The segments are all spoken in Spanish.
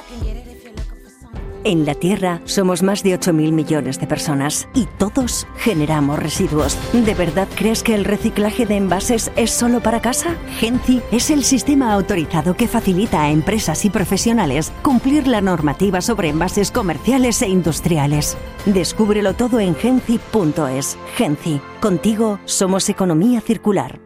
En la Tierra somos más de 8.000 millones de personas y todos generamos residuos. ¿De verdad crees que el reciclaje de envases es solo para casa? Genci es el sistema autorizado que facilita a empresas y profesionales cumplir la normativa sobre envases comerciales e industriales. Descúbrelo todo en genci.es. Genci, contigo somos economía circular.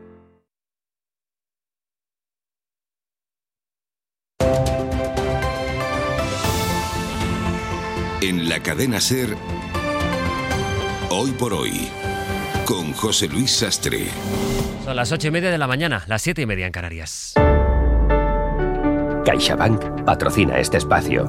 En la cadena SER, Hoy por Hoy, con José Luis Sastre. Son las 8:30 de la mañana, las 7:30 en Canarias. CaixaBank patrocina este espacio.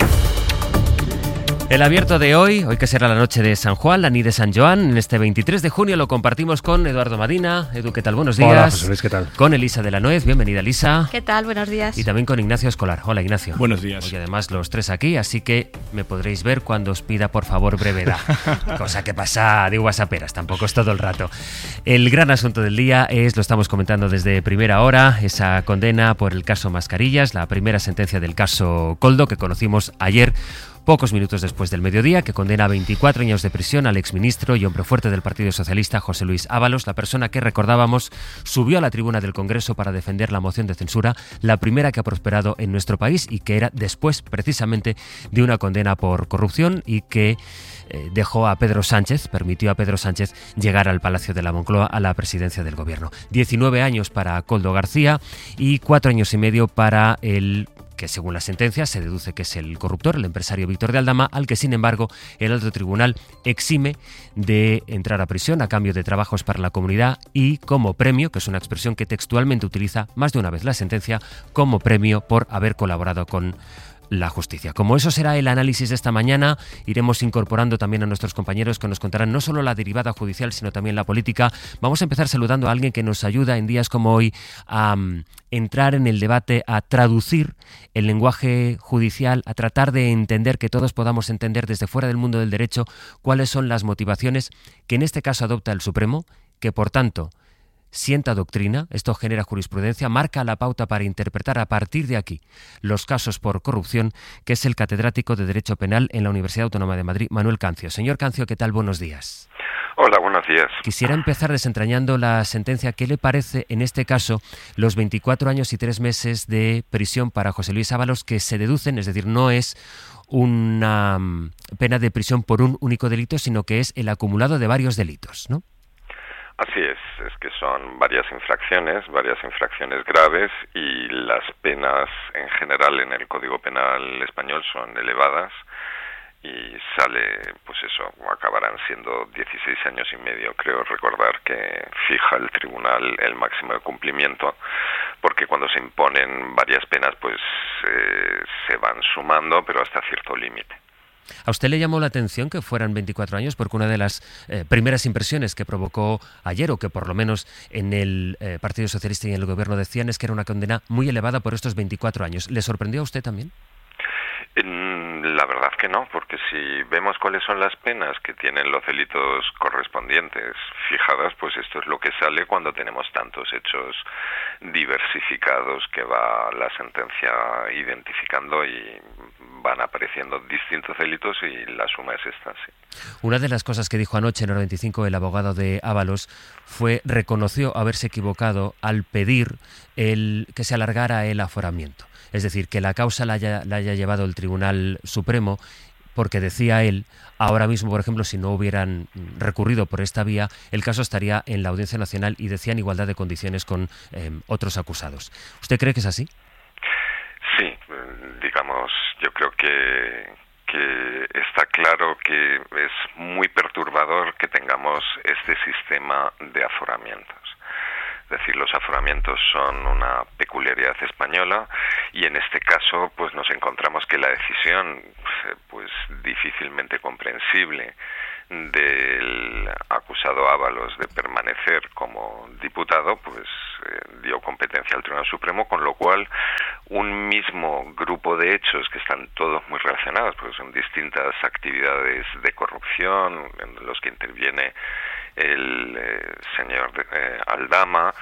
El abierto de hoy que será la noche de San Juan, la nit de San Joan, en este 23 de junio lo compartimos con Eduardo Madina. Edu, ¿qué tal? Buenos días. Hola, José Luis, ¿qué tal? Con Elisa de la Nuez, bienvenida Elisa. ¿Qué tal? Buenos días. Y también con Ignacio Escolar. Hola, Ignacio. Buenos días. Hoy además los tres aquí, así que me podréis ver cuando os pida por favor brevedad. Cosa que pasa de whatsapperas, tampoco es todo el rato. El gran asunto del día es, lo estamos comentando desde primera hora, esa condena por el caso Mascarillas, la primera sentencia del caso Koldo que conocimos ayer, pocos minutos después del mediodía, que condena a 24 años de prisión al exministro y hombre fuerte del Partido Socialista, José Luis Ábalos, la persona que, recordábamos, subió a la tribuna del Congreso para defender la moción de censura, la primera que ha prosperado en nuestro país y que era después, precisamente, de una condena por corrupción y que permitió a Pedro Sánchez llegar al Palacio de la Moncloa, a la presidencia del Gobierno. 19 años para Koldo García y 4 años y medio para el que, según la sentencia, se deduce que es el corruptor, el empresario Víctor de Aldama, al que, sin embargo, el alto tribunal exime de entrar a prisión a cambio de trabajos para la comunidad y como premio, que es una expresión que textualmente utiliza más de una vez la sentencia, como premio por haber colaborado con la justicia. Como eso será el análisis de esta mañana, iremos incorporando también a nuestros compañeros que nos contarán no solo la derivada judicial, sino también la política. Vamos a empezar saludando a alguien que nos ayuda en días como hoy a entrar en el debate, a traducir el lenguaje judicial, a tratar de entender, que todos podamos entender desde fuera del mundo del derecho, cuáles son las motivaciones que en este caso adopta el Supremo, que por tanto sienta doctrina, esto genera jurisprudencia, marca la pauta para interpretar a partir de aquí los casos por corrupción, que es el catedrático de Derecho Penal en la Universidad Autónoma de Madrid, Manuel Cancio. Señor Cancio, ¿qué tal? Buenos días. Hola, buenos días. Quisiera empezar desentrañando la sentencia. ¿Qué le parece, en este caso, los 24 años y 3 meses de prisión para José Luis Ábalos que se deducen? Es decir, no es una pena de prisión por un único delito, sino que es el acumulado de varios delitos, ¿no? Así es que son varias infracciones graves y las penas en general en el Código Penal español son elevadas y acabarán siendo 16 años y medio, creo recordar que fija el tribunal el máximo de cumplimiento, porque cuando se imponen varias penas se van sumando, pero hasta cierto límite. ¿A usted le llamó la atención que fueran 24 años? Porque una de las primeras impresiones que provocó ayer, o que por lo menos en el Partido Socialista y en el Gobierno decían, es que era una condena muy elevada por estos 24 años. ¿Le sorprendió a usted también? La verdad que no, porque si vemos cuáles son las penas que tienen los delitos correspondientes fijadas, pues esto es lo que sale cuando tenemos tantos hechos diversificados que va la sentencia identificando y van apareciendo distintos delitos y la suma es esta, sí. Una de las cosas que dijo anoche en el 25 el abogado de Ábalos reconoció haberse equivocado al pedir que se alargara el aforamiento. Es decir, que la causa la haya llevado el Tribunal Supremo, porque decía él, ahora mismo, por ejemplo, si no hubieran recurrido por esta vía, el caso estaría en la Audiencia Nacional y decía en igualdad de condiciones con otros acusados. ¿Usted cree que es así? Sí, yo creo que está claro que es muy perturbador que tengamos este sistema de aforamientos. Es decir, los aforamientos son una peculiaridad española y en este caso pues nos encontramos que la decisión difícilmente comprensible del acusado Ábalos de permanecer como diputado dio competencia al Tribunal Supremo, con lo cual un mismo grupo de hechos que están todos muy relacionados, porque son distintas actividades de corrupción en los que interviene el señor Aldama,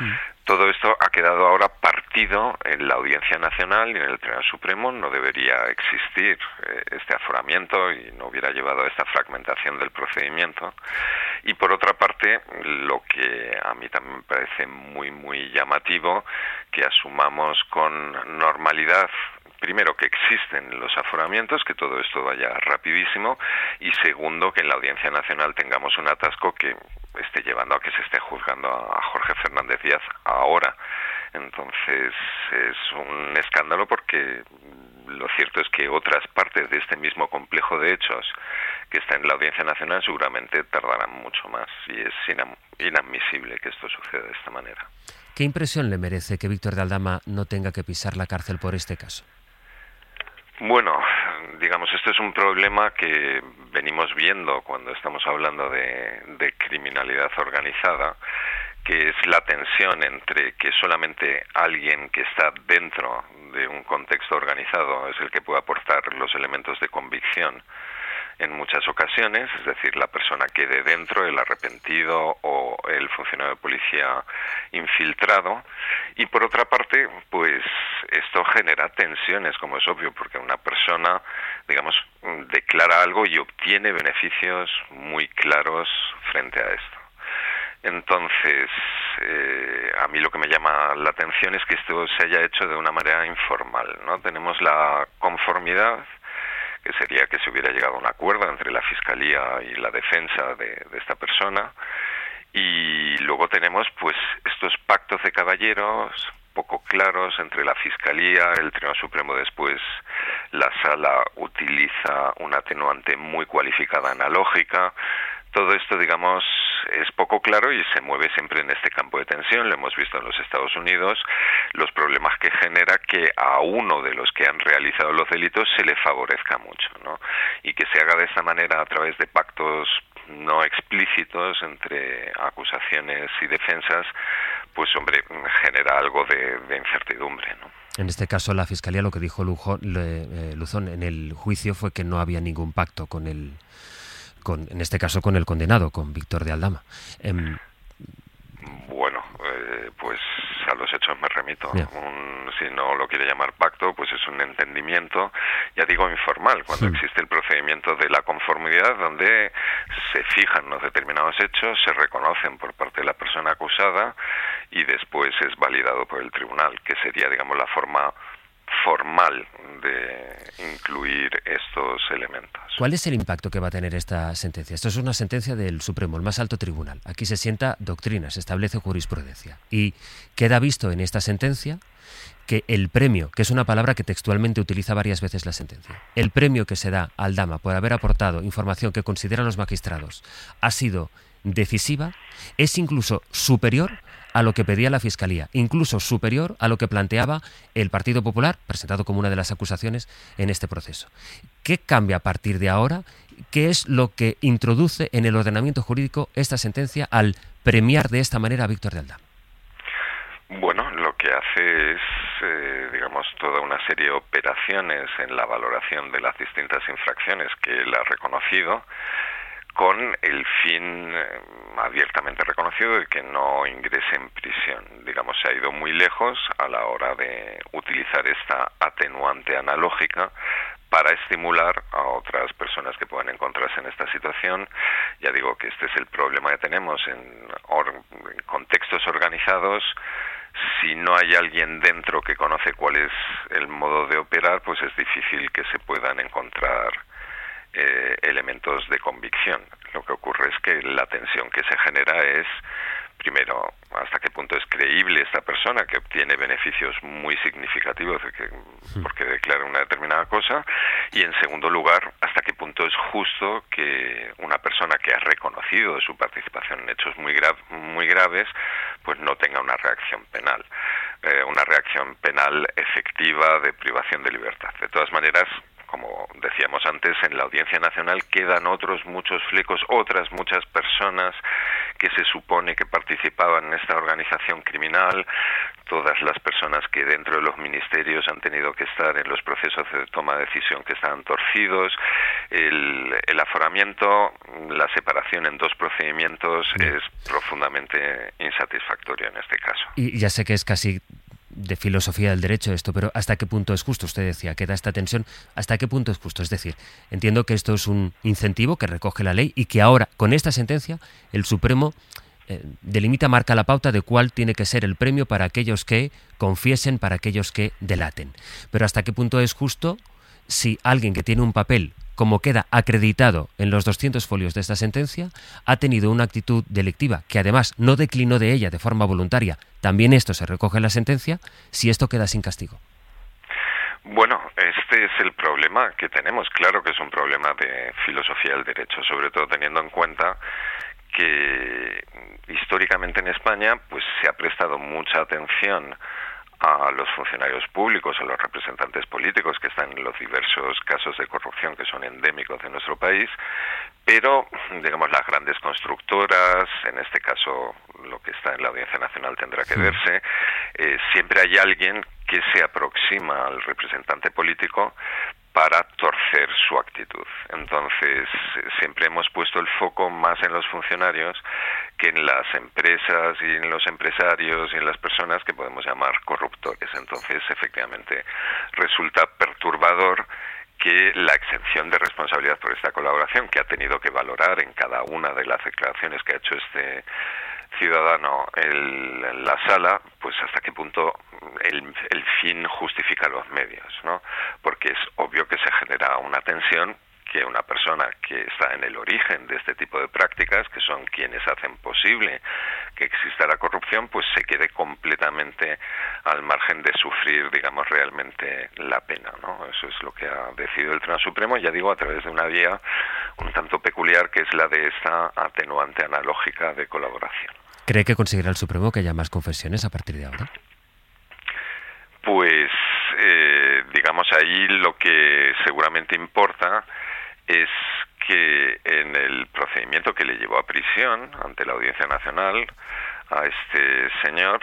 Todo esto ha quedado ahora partido en la Audiencia Nacional y en el Tribunal Supremo. No debería existir este aforamiento y no hubiera llevado a esta fragmentación del procedimiento. Y por otra parte, lo que a mí también me parece muy llamativo, que asumamos con normalidad, primero, que existen los aforamientos, que todo esto vaya rapidísimo, y segundo, que en la Audiencia Nacional tengamos un atasco que esté llevando a que se esté juzgando a Jorge Fernández Díaz ahora. Entonces es un escándalo, porque lo cierto es que otras partes de este mismo complejo de hechos que está en la Audiencia Nacional seguramente tardarán mucho más, y es inadmisible que esto suceda de esta manera. ¿Qué impresión le merece que Víctor de Aldama no tenga que pisar la cárcel por este caso? Bueno, digamos, esto es un problema que venimos viendo cuando estamos hablando de criminalidad organizada, que es la tensión entre que solamente alguien que está dentro de un contexto organizado es el que puede aportar los elementos de convicción en muchas ocasiones, es decir, la persona que de dentro, el arrepentido o el funcionario de policía infiltrado, y por otra parte, pues esto genera tensiones, como es obvio, porque una persona, digamos, declara algo y obtiene beneficios muy claros frente a esto. Entonces, a mí lo que me llama la atención es que esto se haya hecho de una manera informal, ¿no? Tenemos la conformidad, que sería que se hubiera llegado a un acuerdo entre la Fiscalía y la defensa de esta persona, y luego tenemos pues estos pactos de caballeros poco claros entre la Fiscalía, el Tribunal Supremo después, la Sala utiliza una atenuante muy cualificada analógica. Todo esto, digamos, es poco claro y se mueve siempre en este campo de tensión. Lo hemos visto en los Estados Unidos, los problemas que genera que a uno de los que han realizado los delitos se le favorezca mucho, ¿no? Y que se haga de esta manera a través de pactos no explícitos entre acusaciones y defensas, pues hombre, genera algo de incertidumbre, ¿no? En este caso, la Fiscalía lo que dijo Luzón en el juicio fue que no había ningún pacto en este caso con el condenado, con Víctor de Aldama. Bueno, pues a los hechos me remito. Si no lo quiere llamar pacto, pues es un entendimiento, ya digo, informal, cuando existe el procedimiento de la conformidad, donde se fijan los determinados hechos, se reconocen por parte de la persona acusada y después es validado por el tribunal, que sería, digamos, la forma formal de incluir estos elementos. ¿Cuál es el impacto que va a tener esta sentencia? Esto es una sentencia del Supremo, el más alto tribunal. Aquí se sienta doctrina, se establece jurisprudencia. Y queda visto en esta sentencia que el premio, que es una palabra que textualmente utiliza varias veces la sentencia, el premio que se da a Aldama por haber aportado información que consideran los magistrados ha sido decisiva, es incluso superior a lo que pedía la Fiscalía, incluso superior a lo que planteaba el Partido Popular, presentado como una de las acusaciones en este proceso. ¿Qué cambia a partir de ahora? ¿Qué es lo que introduce en el ordenamiento jurídico esta sentencia al premiar de esta manera a Víctor de Aldama? Bueno, lo que hace es, digamos, toda una serie de operaciones en la valoración de las distintas infracciones que él ha reconocido, con el fin abiertamente reconocido de que no ingrese en prisión. Digamos, se ha ido muy lejos a la hora de utilizar esta atenuante analógica para estimular a otras personas que puedan encontrarse en esta situación. Ya digo que este es el problema que tenemos en contextos organizados. Si no hay alguien dentro que conoce cuál es el modo de operar, pues es difícil que se puedan encontrar elementos de convicción. Lo que ocurre es que la tensión que se genera es, primero, hasta qué punto es creíble esta persona que obtiene beneficios muy significativos porque declara una determinada cosa, y en segundo lugar, hasta qué punto es justo que una persona que ha reconocido su participación en hechos muy graves, pues no tenga una reacción penal efectiva de privación de libertad. De todas maneras, como decíamos antes, en la Audiencia Nacional quedan otros muchos flecos, otras muchas personas que se supone que participaban en esta organización criminal, todas las personas que dentro de los ministerios han tenido que estar en los procesos de toma de decisión que estaban torcidos, el aforamiento, la separación en 2 procedimientos es profundamente insatisfactorio en este caso. Y ya sé que es casi de filosofía del derecho esto, pero ¿hasta qué punto es justo? Usted decía que da esta tensión. ¿Hasta qué punto es justo? Es decir, entiendo que esto es un incentivo que recoge la ley y que ahora, con esta sentencia, el Supremo delimita, marca la pauta de cuál tiene que ser el premio para aquellos que confiesen, para aquellos que delaten. Pero ¿hasta qué punto es justo si alguien que tiene un papel, como queda acreditado en los 200 folios de esta sentencia, ha tenido una actitud delictiva que además no declinó de ella de forma voluntaria, también esto se recoge en la sentencia, si esto queda sin castigo? Bueno, este es el problema que tenemos. Claro que es un problema de filosofía del derecho, sobre todo teniendo en cuenta que históricamente en España pues se ha prestado mucha atención a los funcionarios públicos, a los representantes políticos que están en los diversos casos de corrupción que son endémicos de nuestro país, pero, digamos, las grandes constructoras, en este caso lo que está en la Audiencia Nacional tendrá que verse, siempre hay alguien que se aproxima al representante político para torcer su actitud. Entonces, siempre hemos puesto el foco más en los funcionarios que en las empresas y en los empresarios y en las personas que podemos llamar corruptores. Entonces, efectivamente, resulta perturbador que la exención de responsabilidad por esta colaboración, que ha tenido que valorar en cada una de las declaraciones que ha hecho este ciudadano en la sala, pues hasta qué punto el fin justifica los medios, ¿no? Porque es obvio que se genera una tensión, que una persona que está en el origen de este tipo de prácticas, que son quienes hacen posible que exista la corrupción, pues se quede completamente al margen de sufrir, digamos, realmente la pena, ¿no? Eso es lo que ha decidido el Tribunal Supremo, ya digo, a través de una vía un tanto peculiar, que es la de esta atenuante analógica de colaboración. ¿Cree que conseguirá el Supremo que haya más confesiones a partir de ahora? Pues, digamos, ahí lo que seguramente importa es que en el procedimiento que le llevó a prisión ante la Audiencia Nacional a este señor,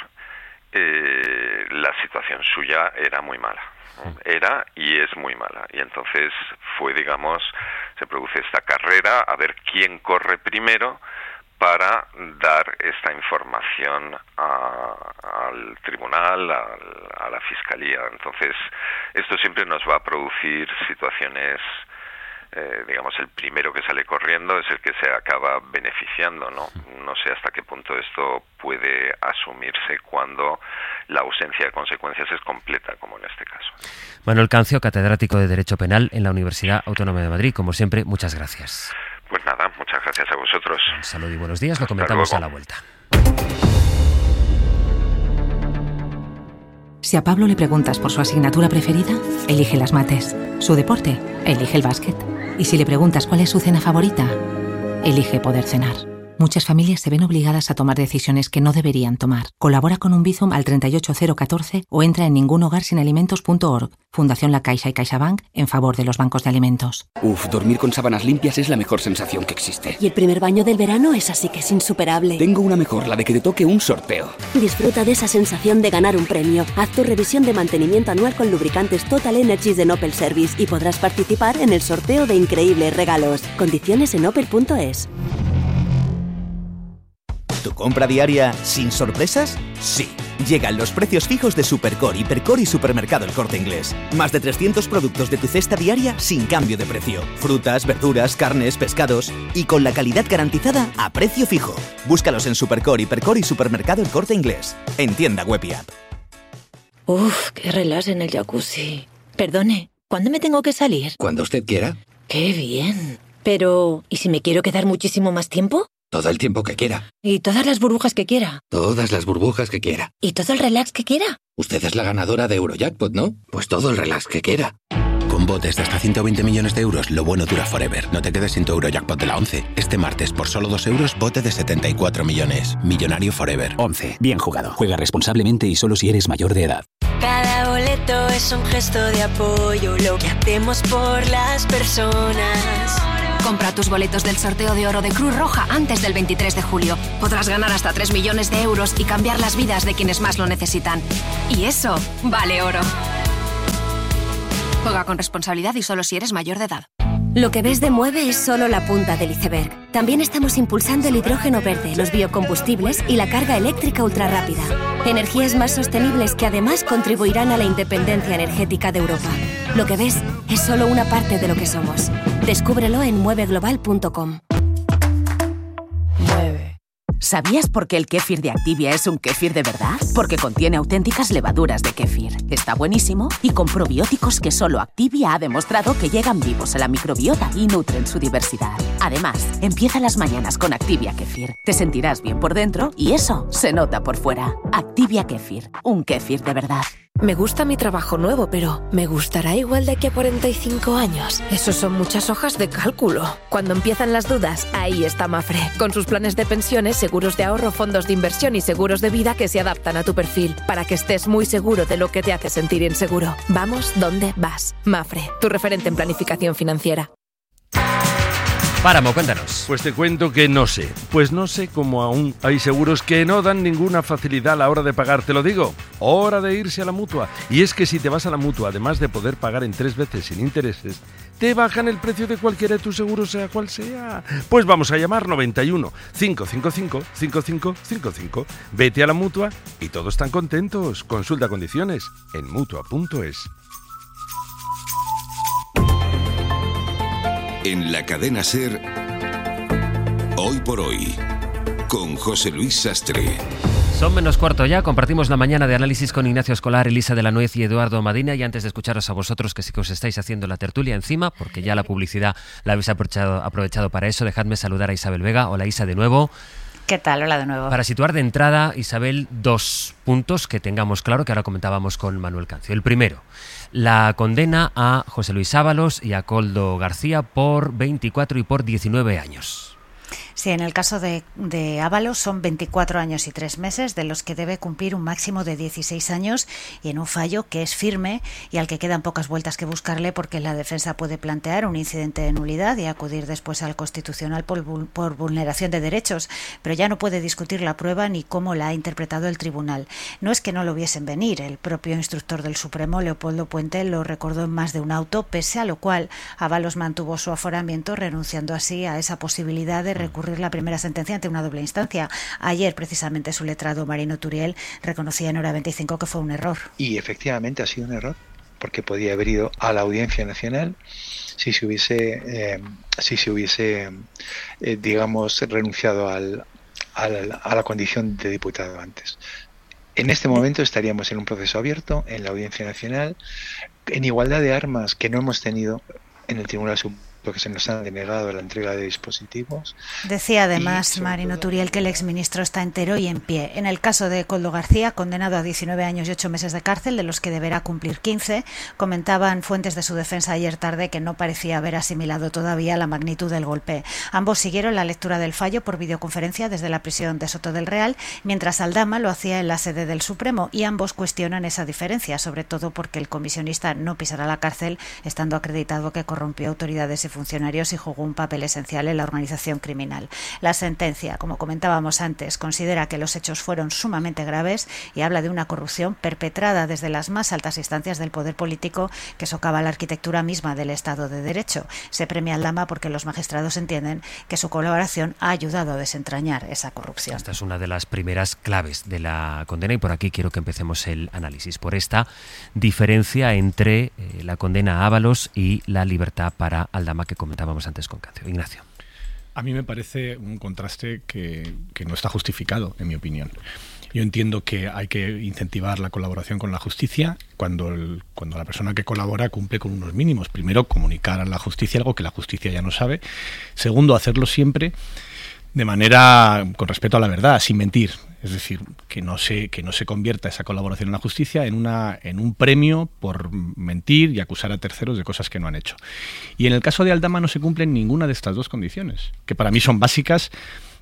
la situación suya era muy mala. Era y es muy mala. Y entonces fue, digamos, se produce esta carrera a ver quién corre primero para dar esta información al tribunal, a la fiscalía. Entonces, esto siempre nos va a producir situaciones, digamos, el primero que sale corriendo es el que se acaba beneficiando, ¿no? No sé hasta qué punto esto puede asumirse cuando la ausencia de consecuencias es completa, como en este caso. Manuel Cancio, catedrático de Derecho Penal en la Universidad Autónoma de Madrid. Como siempre, muchas gracias. Pues nada, muchas gracias a vosotros. Un saludo y buenos días, lo comentamos a la vuelta. Si a Pablo le preguntas por su asignatura preferida, elige las mates. Su deporte, elige el básquet. Y si le preguntas cuál es su cena favorita, elige poder cenar. Muchas familias se ven obligadas a tomar decisiones que no deberían tomar. Colabora con un Bizum al 38014 o entra en ningunhogarsinalimentos.org. Fundación La Caixa y CaixaBank en favor de los bancos de alimentos. Dormir con sábanas limpias es la mejor sensación que existe. Y el primer baño del verano es así que es insuperable. Tengo una mejor, la de que te toque un sorteo. Disfruta de esa sensación de ganar un premio. Haz tu revisión de mantenimiento anual con lubricantes Total Energies de Opel Service y podrás participar en el sorteo de increíbles regalos. Condiciones en opel.es. ¿Tu compra diaria sin sorpresas? Sí. Llegan los precios fijos de Supercore, Hipercore y Supermercado El Corte Inglés. Más de 300 productos de tu cesta diaria sin cambio de precio. Frutas, verduras, carnes, pescados y con la calidad garantizada a precio fijo. Búscalos en Supercore, Hipercore y Supermercado El Corte Inglés. En tienda web y app. Uf, qué relax en el jacuzzi. Perdone, ¿cuándo me tengo que salir? Cuando usted quiera. ¡Qué bien! Pero, ¿y si me quiero quedar muchísimo más tiempo? Todo el tiempo que quiera. ¿Y todas las burbujas que quiera? Todas las burbujas que quiera. ¿Y todo el relax que quiera? Usted es la ganadora de Eurojackpot, ¿no? Pues todo el relax que quiera. Con botes de hasta 120 millones de euros, lo bueno dura forever. No te quedes sin tu Eurojackpot de la 11. Este martes, por solo 2 euros, bote de 74 millones. Millonario forever. 11. Bien jugado. Juega responsablemente y solo si eres mayor de edad. Cada boleto es un gesto de apoyo, lo que hacemos por las personas. Compra tus boletos del sorteo de oro de Cruz Roja antes del 23 de julio. Podrás ganar hasta 3 millones de euros y cambiar las vidas de quienes más lo necesitan. Y eso vale oro. Juega con responsabilidad y solo si eres mayor de edad. Lo que ves de Mueve es solo la punta del iceberg. También estamos impulsando el hidrógeno verde, los biocombustibles y la carga eléctrica ultrarrápida. Energías más sostenibles que además contribuirán a la independencia energética de Europa. Lo que ves es solo una parte de lo que somos. Descúbrelo en mueveglobal.com. ¿Sabías por qué el kéfir de Activia es un kéfir de verdad? Porque contiene auténticas levaduras de kéfir. Está buenísimo y con probióticos que solo Activia ha demostrado que llegan vivos a la microbiota y nutren su diversidad. Además, empieza las mañanas con Activia Kéfir. Te sentirás bien por dentro y eso se nota por fuera. Activia Kéfir, un kéfir de verdad. Me gusta mi trabajo nuevo, pero ¿me gustará igual de aquí a 45 años? Eso son muchas hojas de cálculo. Cuando empiezan las dudas, ahí está Mapfre. Con sus planes de pensiones, seguros de ahorro, fondos de inversión y seguros de vida que se adaptan a tu perfil, para que estés muy seguro de lo que te hace sentir inseguro. Vamos donde vas. Mapfre, tu referente en planificación financiera. Páramo, cuéntanos. Pues te cuento que no sé. Pues no sé cómo aún hay seguros que no dan ninguna facilidad a la hora de pagar. Te lo digo, hora de irse a la Mutua. Y es que si te vas a la Mutua, además de poder pagar en 3 veces sin intereses, te bajan el precio de cualquiera de tus seguros, sea cual sea. Pues vamos a llamar 91 555 5555. Vete a la Mutua y todos están contentos. Consulta condiciones en Mutua.es. En la cadena SER, Hoy por Hoy, con José Luis Sastre. Son menos cuarto ya, compartimos la mañana de análisis con Ignacio Escolar, Elisa de la Nuez y Eduardo Madina. Y antes de escucharos a vosotros, que sí que os estáis haciendo la tertulia encima, porque ya la publicidad la habéis aprovechado para eso, dejadme saludar a Isabel Vega. Hola Isa, de nuevo. ¿Qué tal? Hola de nuevo. Para situar de entrada, Isabel, 2 puntos que tengamos claro, que ahora comentábamos con Manuel Cancio. El primero, la condena a José Luis Ábalos y a Koldo García por 24 y por 19 años. Sí, en el caso de Ábalos son 24 años y 3 meses, de los que debe cumplir un máximo de 16 años, y en un fallo que es firme y al que quedan pocas vueltas que buscarle, porque la defensa puede plantear un incidente de nulidad y acudir después al Constitucional por vulneración de derechos, pero ya no puede discutir la prueba ni cómo la ha interpretado el tribunal. No es que no lo viesen venir, el propio instructor del Supremo, Leopoldo Puente, lo recordó en más de un auto, pese a lo cual Ábalos mantuvo su aforamiento, renunciando así a esa posibilidad de recurrir la primera sentencia ante una doble instancia. Ayer, precisamente, su letrado Marino Turiel reconocía en Hora 25 que fue un error. Y efectivamente ha sido un error, porque podía haber ido a la Audiencia Nacional si se hubiese digamos, renunciado a la condición de diputado antes. En este momento estaríamos en un proceso abierto en la Audiencia Nacional, en igualdad de armas que no hemos tenido en el Tribunal Supremo, que se nos han denegado la entrega de dispositivos. Decía además Marino Turiel que el exministro está entero y en pie. En el caso de Koldo García, condenado a 19 años y 8 meses de cárcel, de los que deberá cumplir 15, comentaban fuentes de su defensa ayer tarde que no parecía haber asimilado todavía la magnitud del golpe. Ambos siguieron la lectura del fallo por videoconferencia desde la prisión de Soto del Real, mientras Aldama lo hacía en la sede del Supremo, y ambos cuestionan esa diferencia, sobre todo porque el comisionista no pisará la cárcel, estando acreditado que corrompió autoridades y funcionarios y jugó un papel esencial en la organización criminal. La sentencia, como comentábamos antes, considera que los hechos fueron sumamente graves y habla de una corrupción perpetrada desde las más altas instancias del poder político que socava la arquitectura misma del Estado de Derecho. Se premia al Aldama porque los magistrados entienden que su colaboración ha ayudado a desentrañar esa corrupción. Esta es una de las primeras claves de la condena, y por aquí quiero que empecemos el análisis, por esta diferencia entre la condena a Ábalos y la libertad para Aldama que comentábamos antes con Cancio. Ignacio. A mí me parece un contraste que no está justificado, en mi opinión. Yo entiendo que hay que incentivar la colaboración con la justicia cuando la persona que colabora cumple con unos mínimos. Primero, comunicar a la justicia algo que la justicia ya no sabe. Segundo, hacerlo siempre de manera con respeto a la verdad, sin mentir. Es decir, que no se convierta esa colaboración en la justicia en un premio por mentir y acusar a terceros de cosas que no han hecho. Y en el caso de Aldama no se cumplen ninguna de estas dos condiciones, que para mí son básicas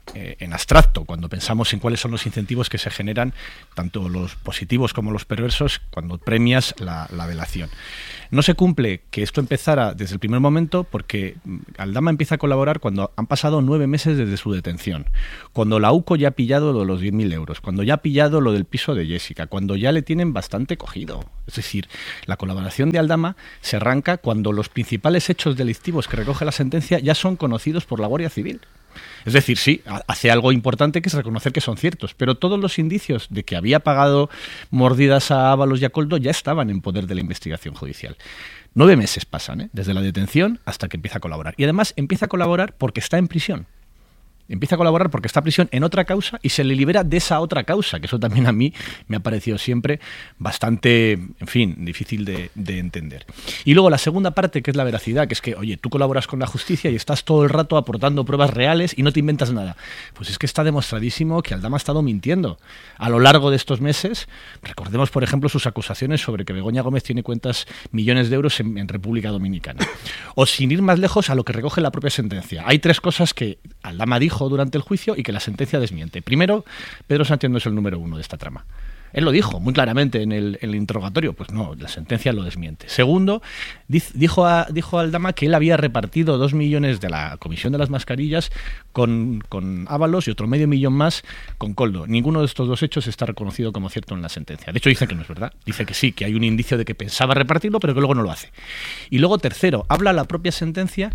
en abstracto, cuando pensamos en cuáles son los incentivos que se generan, tanto los positivos como los perversos, cuando premias la delación. No se cumple que esto empezara desde el primer momento, porque Aldama empieza a colaborar cuando han pasado 9 meses desde su detención, cuando la UCO ya ha pillado lo de los 10.000 euros, cuando ya ha pillado lo del piso de Jessica, cuando ya le tienen bastante cogido. Es decir, la colaboración de Aldama se arranca cuando los principales hechos delictivos que recoge la sentencia ya son conocidos por la Guardia Civil. Es decir, sí, hace algo importante que es reconocer que son ciertos, pero todos los indicios de que había pagado mordidas a Ábalos y a Koldo ya estaban en poder de la investigación judicial. 9 meses pasan, desde la detención hasta que empieza a colaborar. Y además empieza a colaborar porque está en prisión. Empieza a colaborar porque está en prisión en otra causa y se le libera de esa otra causa, que eso también a mí me ha parecido siempre bastante, en fin, difícil de entender. Y luego la segunda parte, que es la veracidad, que es que, oye, tú colaboras con la justicia y estás todo el rato aportando pruebas reales y no te inventas nada. Pues es que está demostradísimo que Aldama ha estado mintiendo a lo largo de estos meses. Recordemos, por ejemplo, sus acusaciones sobre que Begoña Gómez tiene cuentas millones de euros en República Dominicana. O sin ir más lejos a lo que recoge la propia sentencia. Hay 3 cosas que Aldama dijo durante el juicio y que la sentencia desmiente. Primero, Pedro Sánchez no es el número 1 de esta trama. Él lo dijo muy claramente en el interrogatorio. Pues no, la sentencia lo desmiente. Segundo, dijo Aldama que él había repartido 2 millones de la Comisión de las Mascarillas con Ábalos y otro medio millón más con Koldo. Ninguno de estos 2 hechos está reconocido como cierto en la sentencia. De hecho, dice que no es verdad. Dice que sí, que hay un indicio de que pensaba repartirlo, pero que luego no lo hace. Y luego, tercero, habla la propia sentencia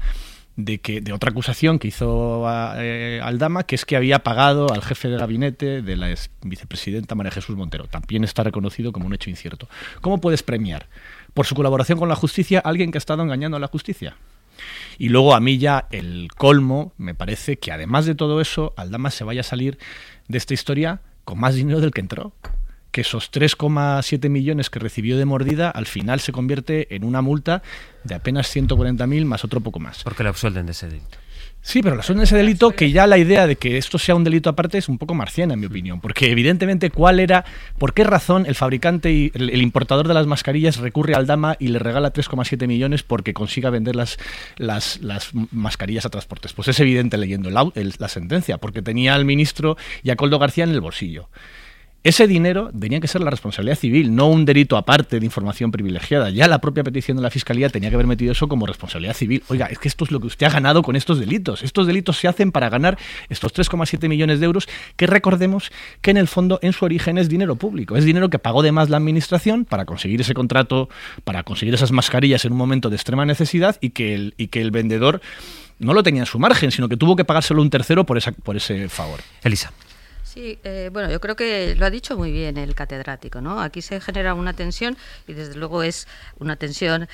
de otra acusación que hizo Aldama, que es que había pagado al jefe de gabinete de la vicepresidenta María Jesús Montero. También está reconocido como un hecho incierto. ¿Cómo puedes premiar por su colaboración con la justicia a alguien que ha estado engañando a la justicia? Y luego a mí ya el colmo, me parece que además de todo eso, Aldama se vaya a salir de esta historia con más dinero del que entró. Que esos 3,7 millones que recibió de mordida al final se convierte en una multa de apenas 140.000 más otro poco más. Porque le absuelden de ese delito. Sí, pero le absuelden de ese delito, que ya la idea de que esto sea un delito aparte es un poco marciana, en mi opinión. Porque evidentemente, ¿por qué razón el fabricante y el importador de las mascarillas recurre a Aldama y le regala 3,7 millones porque consiga vender las mascarillas a Transportes? Pues es evidente leyendo la sentencia, porque tenía al ministro y a Koldo García en el bolsillo. Ese dinero tenía que ser la responsabilidad civil, no un delito aparte de información privilegiada. Ya la propia petición de la Fiscalía tenía que haber metido eso como responsabilidad civil. Oiga, es que esto es lo que usted ha ganado con estos delitos. Estos delitos se hacen para ganar estos 3,7 millones de euros, que recordemos que en el fondo, en su origen, es dinero público. Es dinero que pagó de más la administración para conseguir ese contrato, para conseguir esas mascarillas en un momento de extrema necesidad y que el vendedor no lo tenía en su margen, sino que tuvo que pagárselo un tercero por ese favor. Elisa. Sí, bueno, yo creo que lo ha dicho muy bien el catedrático, ¿no? Aquí se genera una tensión y desde luego es una tensión,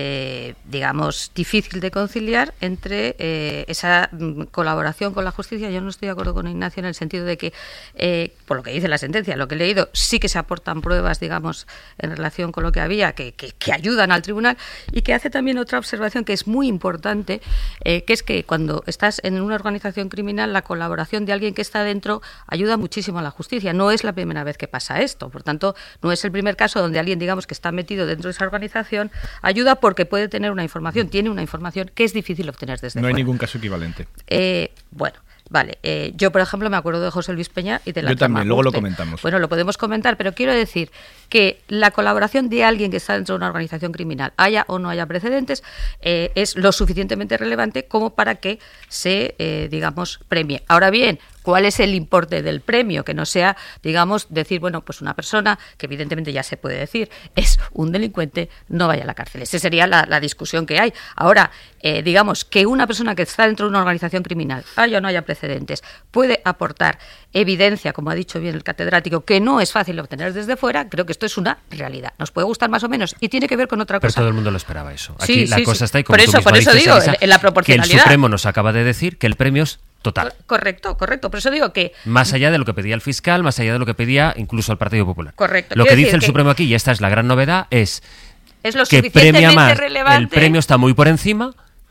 digamos, difícil de conciliar entre esa colaboración con la justicia. Yo no estoy de acuerdo con Ignacio en el sentido de que, por lo que dice la sentencia, lo que he leído, sí que se aportan pruebas, digamos, en relación con lo que había, que ayudan al tribunal, y que hace también otra observación que es muy importante, que es que cuando estás en una organización criminal, la colaboración de alguien que está dentro ayuda muchísimo a la justicia. No es la primera vez que pasa esto, por tanto, no es el primer caso donde alguien, digamos, que está metido dentro de esa organización ayuda porque puede tener una información, tiene una información que es difícil obtener desde fuera. No hay ningún caso equivalente. Bueno, vale. Yo, por ejemplo, me acuerdo de José Luis Peña y de la Yo también, luego lo comentamos. Bueno, lo podemos comentar, pero quiero decir que la colaboración de alguien que está dentro de una organización criminal, haya o no haya precedentes, es lo suficientemente relevante como para que se, digamos, premie. Ahora bien, ¿cuál es el importe del premio? Que no sea, digamos, decir, bueno, pues una persona, que evidentemente ya se puede decir, es un delincuente, no vaya a la cárcel. Esa sería la discusión que hay. Ahora, digamos, que una persona que está dentro de una organización criminal, haya o no haya precedentes, puede aportar evidencia, como ha dicho bien el catedrático, que no es fácil obtener desde fuera. Creo que esto es una realidad. Nos puede gustar más o menos y tiene que ver con otra cosa. Pero todo el mundo lo esperaba eso. Aquí la cosa está, y como por eso digo, Elisa, en la proporcionalidad. Que el Supremo nos acaba de decir que el premio es total. Correcto. Por eso digo que... Más allá de lo que pedía el fiscal, más allá de lo que pedía incluso el Partido Popular. Correcto. Lo que dice el Supremo aquí, y esta es la gran novedad, es lo que premia más, relevante. el premio está muy por encima que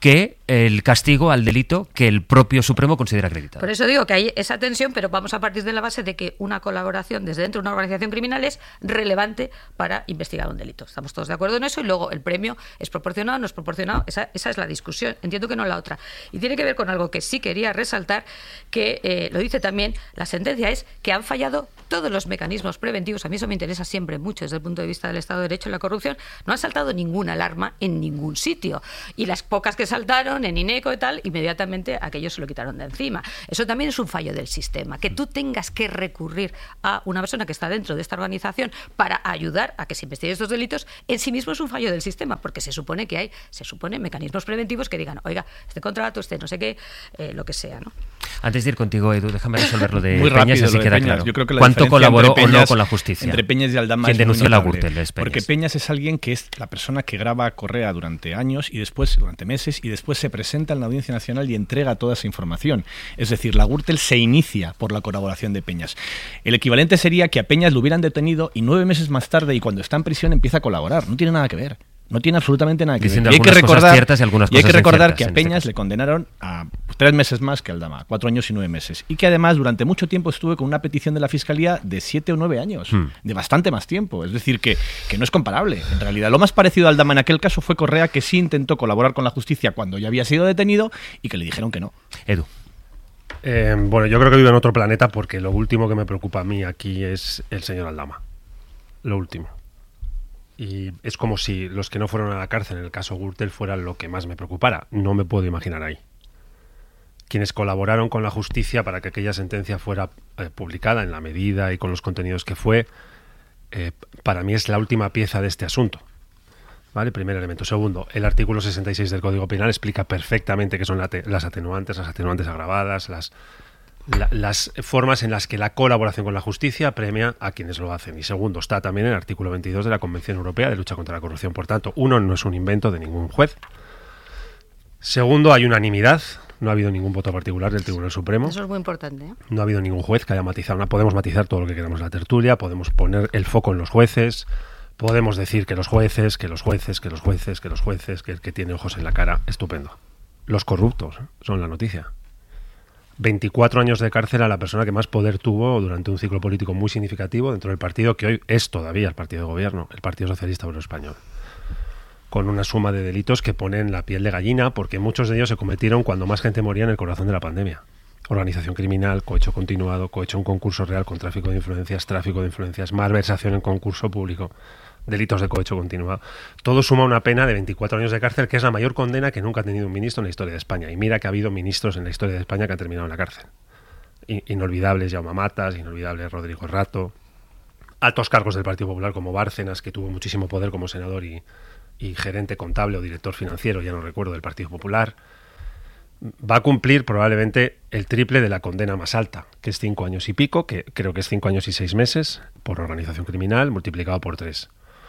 el castigo al delito que el propio Supremo considera acreditado. Por eso digo que hay esa tensión, pero vamos a partir de la base de que una colaboración desde dentro de una organización criminal es relevante para investigar un delito. Estamos todos de acuerdo en eso y luego el premio es proporcionado, no es proporcionado. Esa es la discusión. Entiendo que no la otra. Y tiene que ver con algo que sí quería resaltar, que lo dice también la sentencia, es que han fallado todos los mecanismos preventivos. A mí eso me interesa siempre mucho desde el punto de vista del Estado de Derecho y la corrupción. No han saltado ninguna alarma en ningún sitio. Y las pocas que saltaron en INECO y tal, inmediatamente aquello se lo quitaron de encima. Eso también es un fallo del sistema. Que tú tengas que recurrir a una persona que está dentro de esta organización para ayudar a que se investiguen estos delitos, en sí mismo es un fallo del sistema, porque se supone que hay mecanismos preventivos que digan, oiga, este contrato, este no sé qué, lo que sea, ¿no? Antes de ir contigo, Edu, déjame resolver lo de Muy Peñas, rápido, así lo de queda Peñas. claro. Yo creo que la ¿Cuánto colaboró Peñas, o no con la justicia? Entre Peñas y Aldama ¿Quién es denunció muy la notable, Gürtel? Es Peñas. Porque Peñas es alguien que es la persona que graba a Correa durante años y después, durante meses, y después se presenta en la Audiencia Nacional y entrega toda esa información. Es decir, la Gürtel se inicia por la colaboración de Peñas. El equivalente sería que a Peñas lo hubieran detenido y 9 meses más tarde, y cuando está en prisión, empieza a colaborar. No tiene nada que ver. No tiene absolutamente nada que ver. Y hay que recordar que a Peñas le condenaron a 3 meses más que a Aldama, 4 años y 9 meses. Y que además durante mucho tiempo estuve con una petición de la Fiscalía de 7 o 9 años, de bastante más tiempo. Es decir, que no es comparable. En realidad, lo más parecido a Aldama en aquel caso fue Correa, que sí intentó colaborar con la justicia cuando ya había sido detenido y que le dijeron que no. Edu. Bueno, yo creo que vive en otro planeta, porque lo último que me preocupa a mí aquí es el señor Aldama. Lo último. Y es como si los que no fueron a la cárcel en el caso Gürtel fueran lo que más me preocupara. No me puedo imaginar ahí. Quienes colaboraron con la justicia para que aquella sentencia fuera publicada en la medida y con los contenidos que fue, para mí es la última pieza de este asunto. ¿Vale? Primer elemento. Segundo, el artículo 66 del Código Penal explica perfectamente qué son las atenuantes agravadas, las formas en las que la colaboración con la justicia premia a quienes lo hacen. Y segundo, está también en el artículo 22 de la Convención Europea de Lucha contra la Corrupción. Por tanto, uno, no es un invento de ningún juez. Segundo, hay unanimidad. No ha habido ningún voto particular del Tribunal Supremo. Eso es muy importante, ¿eh? No ha habido ningún juez que haya matizado. Podemos matizar todo lo que queramos en la tertulia, podemos poner el foco en los jueces, podemos decir que los jueces, que el que tiene ojos en la cara, estupendo. Los corruptos son la noticia. 24 años de cárcel a la persona que más poder tuvo durante un ciclo político muy significativo dentro del partido que hoy es todavía el partido de gobierno, el Partido Socialista Obrero Español, con una suma de delitos que ponen la piel de gallina, porque muchos de ellos se cometieron cuando más gente moría en el corazón de la pandemia. Organización criminal, cohecho continuado, cohecho en concurso real con tráfico de influencias, malversación en concurso público, delitos de cohecho continuado. Todo suma una pena de 24 años de cárcel, que es la mayor condena que nunca ha tenido un ministro en la historia de España. Y mira que ha habido ministros en la historia de España que han terminado en la cárcel. Inolvidables Jaume Matas, inolvidables Rodrigo Rato, altos cargos del Partido Popular como Bárcenas, que tuvo muchísimo poder como senador y gerente contable o director financiero, ya no recuerdo, del Partido Popular. Va a cumplir probablemente el triple de la condena más alta, que es 5 años y pico, que creo que es 5 años y 6 meses por organización criminal, multiplicado por 3.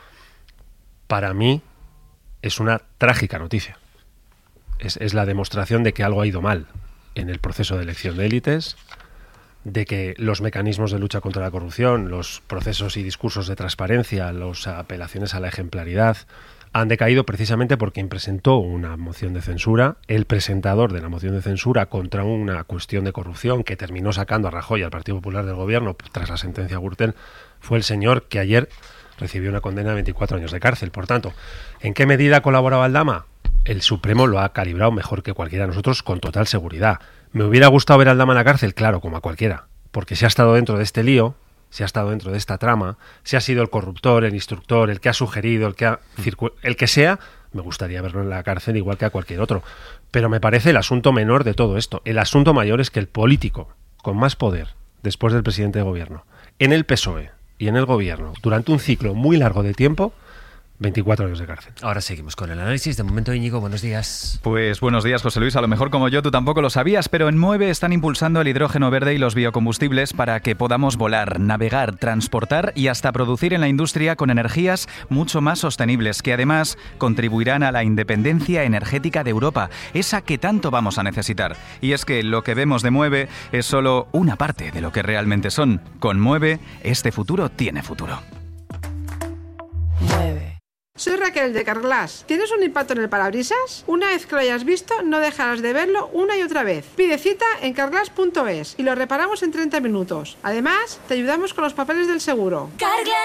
Para mí es una trágica noticia. Es la demostración de que algo ha ido mal en el proceso de elección de élites, de que los mecanismos de lucha contra la corrupción, los procesos y discursos de transparencia, las apelaciones a la ejemplaridad, han decaído precisamente por quien presentó una moción de censura, el presentador de la moción de censura contra una cuestión de corrupción que terminó sacando a Rajoy al Partido Popular del Gobierno tras la sentencia Gürtel, fue el señor que ayer recibió una condena de 24 años de cárcel. Por tanto, ¿en qué medida colaboraba Aldama? El Supremo lo ha calibrado mejor que cualquiera de nosotros con total seguridad. ¿Me hubiera gustado ver a Aldama en la cárcel? Claro, como a cualquiera, porque si ha estado dentro de este lío, si ha estado dentro de esta trama, si ha sido el corruptor, el instructor, el que ha sugerido, el que sea, me gustaría verlo en la cárcel igual que a cualquier otro. Pero me parece el asunto menor de todo esto. El asunto mayor es que el político con más poder, después del presidente de gobierno, en el PSOE y en el gobierno, durante un ciclo muy largo de tiempo, 24 años de cárcel. Ahora seguimos con el análisis. De momento, Íñigo, buenos días. Pues buenos días, José Luis. A lo mejor como yo, tú tampoco lo sabías, pero en MOVE están impulsando el hidrógeno verde y los biocombustibles para que podamos volar, navegar, transportar y hasta producir en la industria con energías mucho más sostenibles, que además contribuirán a la independencia energética de Europa, esa que tanto vamos a necesitar. Y es que lo que vemos de MOVE es solo una parte de lo que realmente son. Con MOVE, este futuro tiene futuro. MOVE. soy Raquel de Carglass. ¿Tienes un impacto en el parabrisas? Una vez que lo hayas visto, no dejarás de verlo una y otra vez. Pide cita en carglass.es y lo reparamos en 30 minutos. Además, te ayudamos con los papeles del seguro.